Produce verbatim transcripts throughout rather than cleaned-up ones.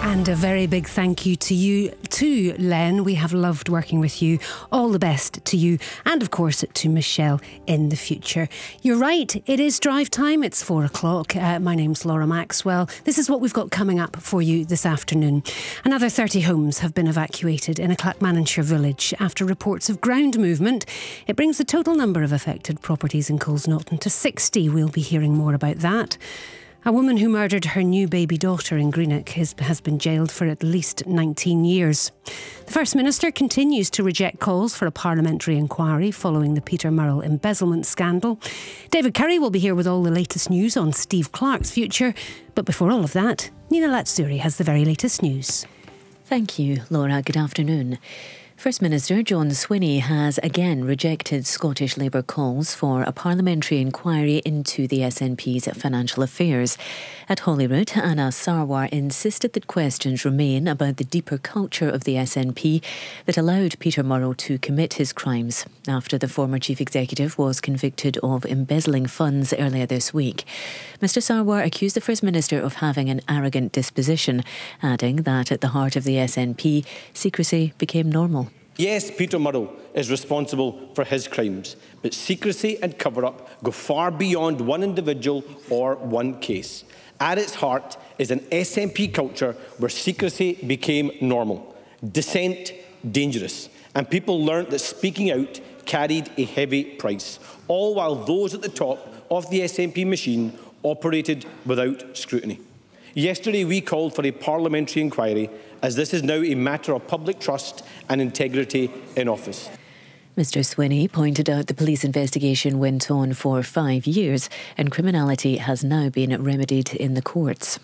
And a very big thank you to you too, Len. We have loved working with you. All the best to you and, of course, to Michelle in the future. You're right, it is drive time. It's four o'clock. Uh, my name's Laura Maxwell. This is what we've got coming up for you this afternoon. Another thirty homes have been evacuated in a Clackmannanshire village after reports of ground movement. It brings the total number of affected properties in Colsnaughton to sixty. We'll be hearing more about that. A woman who murdered her new baby daughter in Greenock has, has been jailed for at least nineteen years. The First Minister continues to reject calls for a parliamentary inquiry following the Peter Murrell embezzlement scandal. David Curry will be here with all the latest news on Steve Clarke's future. But before all of that, Nina Latsuri has the very latest news. Thank you, Laura. Good afternoon. First Minister John Swinney has again rejected Scottish Labour calls for a parliamentary inquiry into the S N P's financial affairs. At Holyrood, Anna Sarwar insisted that questions remain about the deeper culture of the S N P that allowed Peter Murrell to commit his crimes after the former chief executive was convicted of embezzling funds earlier this week. Mister Sarwar accused the First Minister of having an arrogant disposition, adding that at the heart of the S N P, secrecy became normal. Yes, Peter Murrell is responsible for his crimes, but secrecy and cover-up go far beyond one individual or one case. At its heart is an S N P culture where secrecy became normal, dissent dangerous, and people learnt that speaking out carried a heavy price, all while those at the top of the S N P machine operated without scrutiny. Yesterday we called for a parliamentary inquiry, as this is now a matter of public trust and integrity in office. Mister Swinney pointed out the police investigation went on for five years and criminality has now been remedied in the courts.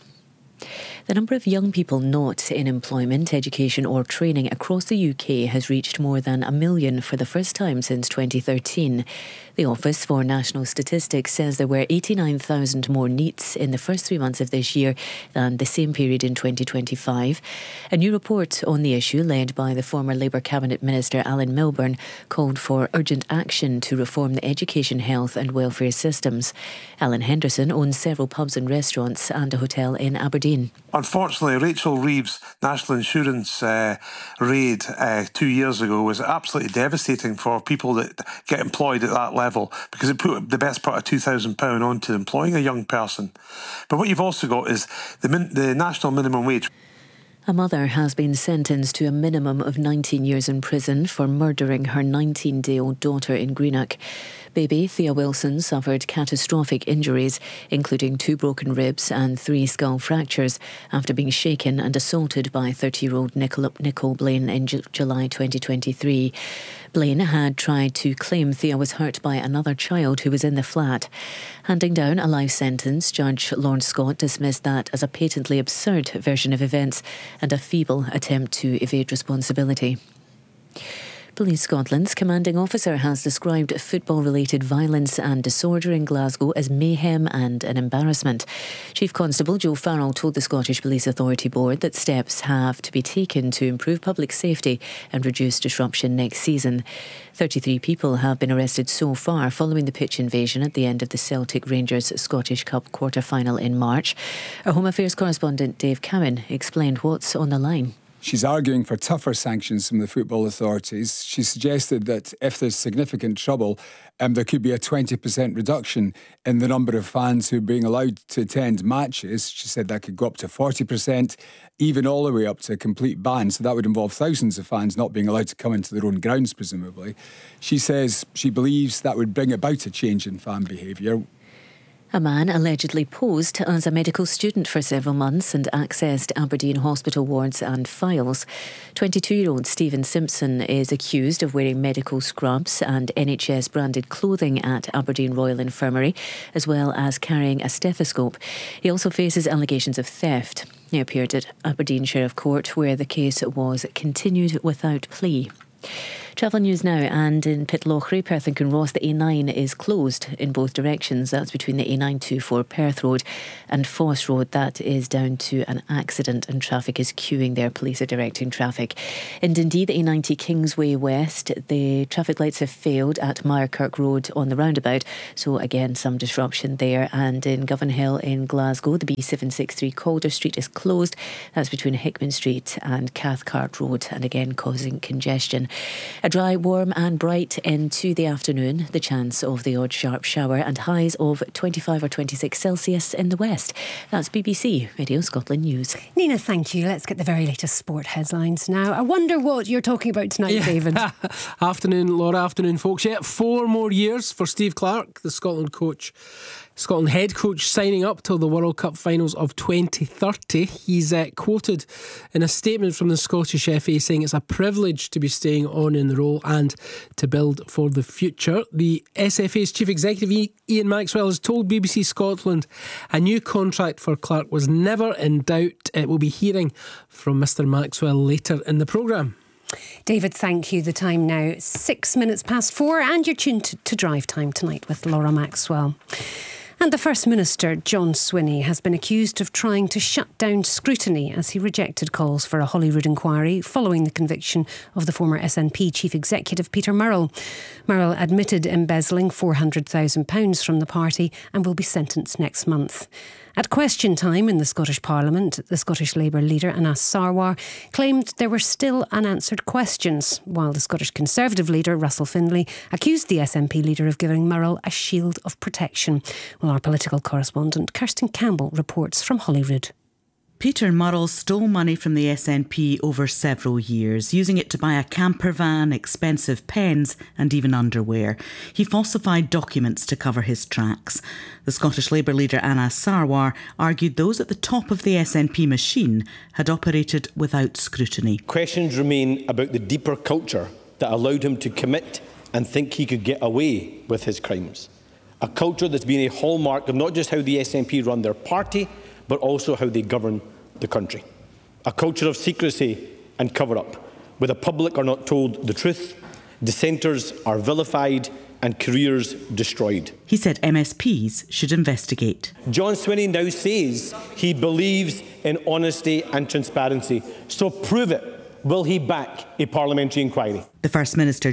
The number of young people not in employment, education or training across the U K has reached more than a million for the first time since twenty thirteen. The Office for National Statistics says there were eighty-nine thousand more NEETs in the first three months of this year than the same period in twenty twenty-five. A new report on the issue, led by the former Labour Cabinet Minister Alan Milburn, called for urgent action to reform the education, health and welfare systems. Alan Henderson owns several pubs and restaurants and a hotel in Aberdeen. Unfortunately, Rachel Reeves' National Insurance uh, raid uh, two years ago was absolutely devastating for people that get employed at that level, because it put the best part of two thousand pounds onto employing a young person. But what you've also got is the, min- the national minimum wage. A mother has been sentenced to a minimum of nineteen years in prison for murdering her nineteen-day-old daughter in Greenock. Baby Thea Wilson suffered catastrophic injuries, including two broken ribs and three skull fractures, after being shaken and assaulted by thirty-year-old Nicole, Nicole Blaine in Ju- July twenty twenty-three. Blaine had tried to claim Thea was hurt by another child who was in the flat. Handing down a life sentence, Judge Lord Scott dismissed that as a patently absurd version of events and a feeble attempt to evade responsibility. Police Scotland's commanding officer has described football-related violence and disorder in Glasgow as mayhem and an embarrassment. Chief Constable Joe Farrell told the Scottish Police Authority Board that steps have to be taken to improve public safety and reduce disruption next season. thirty-three people have been arrested so far following the pitch invasion at the end of the Celtic Rangers Scottish Cup quarter-final in March. Our Home Affairs correspondent Dave Cowan explained what's on the line. She's arguing for tougher sanctions from the football authorities. She suggested that if there's significant trouble, um, there could be a twenty percent reduction in the number of fans who are being allowed to attend matches. She said that could go up to forty percent, even all the way up to a complete ban. So that would involve thousands of fans not being allowed to come into their own grounds, presumably. She says she believes that would bring about a change in fan behaviour. A man allegedly posed as a medical student for several months and accessed Aberdeen hospital wards and files. twenty-two-year-old Stephen Simpson is accused of wearing medical scrubs and N H S-branded clothing at Aberdeen Royal Infirmary, as well as carrying a stethoscope. He also faces allegations of theft. He appeared at Aberdeen Sheriff Court, where the case was continued without plea. Travel news now, and in Pitlochry, Perth and Kinross, the A nine is closed in both directions. That's between the A nine twenty-four Perth Road and Foss Road. That is down to an accident and traffic is queuing there. Police are directing traffic. In Dundee, the A ninety Kingsway West, the traffic lights have failed at Myrekirk Road on the roundabout, so again some disruption there. And in Govanhill in Glasgow, the B seven sixty-three Calder Street is closed. That's between Hickman Street and Cathcart Road, and again causing congestion. A dry, warm and bright into the afternoon, the chance of the odd sharp shower, and highs of twenty-five or twenty-six Celsius in the west. That's B B C Radio Scotland News. Nina, thank you. Let's get the very latest sport headlines now. I wonder what you're talking about tonight, yeah. David. Afternoon, Laura. Afternoon, folks. Yeah, four more years for Steve Clarke, the Scotland coach. Scotland head coach, signing up till the World Cup finals of twenty thirty. He's uh, quoted in a statement from the Scottish F A saying it's a privilege to be staying on in the role and to build for the future. The S F A's chief executive, Ian Maxwell, has told B B C Scotland a new contract for Clarke was never in doubt. Uh, we'll be hearing from Mr Maxwell later in the programme. David, thank you. The time now, six minutes past four, and you're tuned to, to Drive Time tonight with Laura Maxwell. And the First Minister, John Swinney, has been accused of trying to shut down scrutiny as he rejected calls for a Holyrood inquiry following the conviction of the former S N P Chief Executive Peter Murrell. Murrell admitted embezzling four hundred thousand pounds from the party and will be sentenced next month. At question time in the Scottish Parliament, the Scottish Labour leader Anas Sarwar claimed there were still unanswered questions, while the Scottish Conservative leader Russell Findlay accused the S N P leader of giving Murrell a shield of protection. Well, our political correspondent Kirsten Campbell reports from Holyrood. Peter Murrell stole money from the S N P over several years, using it to buy a camper van, expensive pens and even underwear. He falsified documents to cover his tracks. The Scottish Labour leader Anas Sarwar argued those at the top of the S N P machine had operated without scrutiny. Questions remain about the deeper culture that allowed him to commit and think he could get away with his crimes. A culture that's been a hallmark of not just how the S N P run their party, but also how they govern the country. A culture of secrecy and cover-up, where the public are not told the truth, dissenters are vilified and careers destroyed. He said M S Ps should investigate. John Swinney now says he believes in honesty and transparency. So prove it. Will he back a parliamentary inquiry? The First Minister